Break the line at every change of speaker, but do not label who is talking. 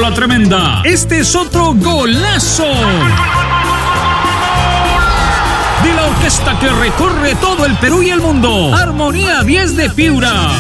la tremenda. Este es otro golazo de la orquesta que recorre todo el Perú y el mundo. Armonía 10 de Piura.